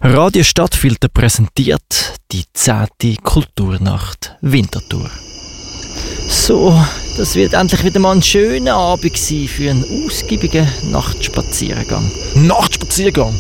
Radio Stadtfilter präsentiert die 10. Kulturnacht Winterthur. So, das wird endlich wieder mal ein schöner Abend sein für einen ausgiebigen Nachtspaziergang. Nachtspaziergang?